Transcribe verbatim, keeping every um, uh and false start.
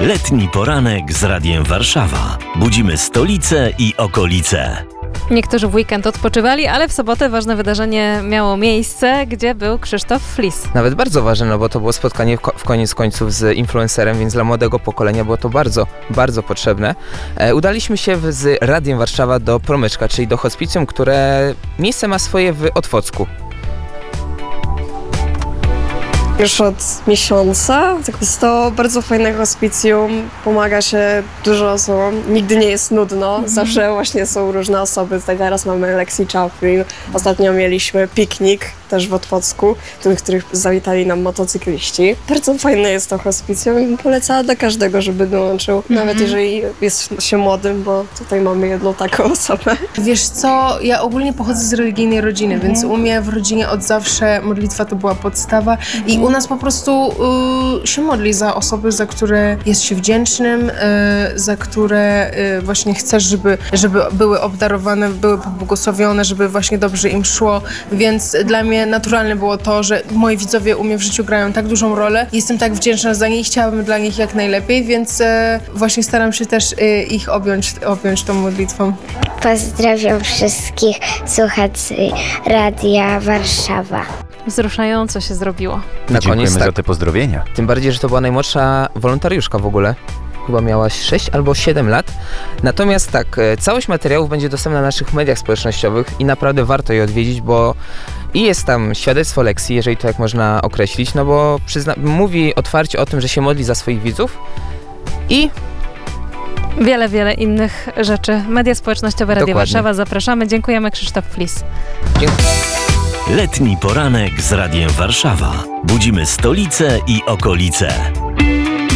Letni poranek z Radiem Warszawa. Budzimy stolicę i okolice. Niektórzy w weekend odpoczywali, ale w sobotę ważne wydarzenie miało miejsce, gdzie był Krzysztof Flis. Nawet bardzo ważne, no bo to było spotkanie w, ko- w koniec końców z influencerem, więc dla młodego pokolenia było to bardzo, bardzo potrzebne. E, udaliśmy się w, z Radiem Warszawa do Promyczka, czyli do hospicjum, które miejsce ma swoje w Otwocku. Już od miesiąca. Tak jest to bardzo fajne hospicjum, pomaga się dużo osobom, nigdy nie jest nudno, mm. zawsze właśnie są różne osoby. Tutaj teraz mamy Lexi Chaplin, ostatnio mieliśmy piknik też w Otwocku, do których zawitali nam motocykliści. Bardzo fajne jest to hospicjum i polecam dla każdego, żeby dołączył, mm. nawet jeżeli jest się młodym, bo tutaj mamy jedną taką osobę. Wiesz co, ja ogólnie pochodzę z religijnej rodziny, mm. więc u mnie w rodzinie od zawsze modlitwa to była podstawa i u nas po prostu y, się modli za osoby, za które jest się wdzięcznym, y, za które y, właśnie chcesz, żeby, żeby były obdarowane, były pobłogosławione, żeby właśnie dobrze im szło, więc dla mnie naturalne było to, że moi widzowie u mnie w życiu grają tak dużą rolę. Jestem tak wdzięczna za nich i chciałabym dla nich jak najlepiej, więc y, właśnie staram się też y, ich objąć, objąć tą modlitwą. Pozdrawiam wszystkich słuchaczy Radia Warszawa. Wzruszająco się zrobiło. Na Dziękujemy koniec tak. za te pozdrowienia. Tym bardziej, że to była najmłodsza wolontariuszka w ogóle. Chyba miałaś sześć albo siedem lat. Natomiast tak, całość materiałów będzie dostępna na naszych mediach społecznościowych i naprawdę warto je odwiedzić, bo i jest tam świadectwo Lexi, jeżeli to jak można określić, no bo przyzna- mówi otwarcie o tym, że się modli za swoich widzów i Wiele, wiele innych rzeczy. Media społecznościowe Radia Dokładnie. Warszawa. Zapraszamy. Dziękujemy, Krzysztof Flis. dziękuję. Letni poranek z Radiem Warszawa. Budzimy stolicę i okolice.